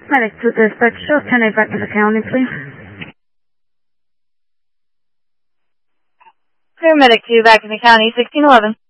Medic to dispatch, show 10-8 back to the county, please. Paramedic 2 back in the county, 1611.